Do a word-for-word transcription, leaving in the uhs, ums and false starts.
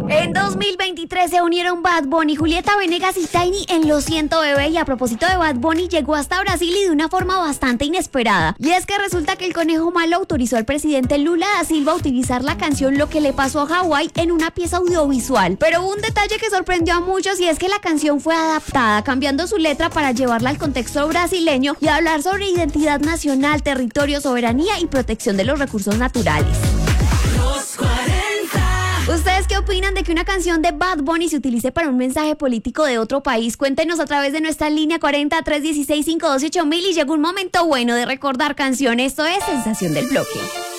En dos mil veintitrés se unieron Bad Bunny, Julieta Venegas y Tiny en Lo Siento Bebé, y a propósito de Bad Bunny, llegó hasta Brasil y de una forma bastante inesperada. Y es que resulta que el Conejo Malo autorizó al presidente Lula da Silva a utilizar la canción Lo que le pasó a Hawái en una pieza audiovisual. Pero hubo un detalle que sorprendió a muchos, y es que la canción fue adaptada, cambiando su letra para llevarla al contexto brasileño y hablar sobre identidad nacional, territorio, soberanía y protección de los recursos naturales. Los cuarenta. ¿Ustedes qué opinan de que una canción de Bad Bunny se utilice para un mensaje político de otro país? Cuéntenos a través de nuestra línea cuarenta, trescientos dieciséis, quinientos doce, ocho mil, y llegó un momento bueno de recordar canciones. Esto es Sensación del Bloque.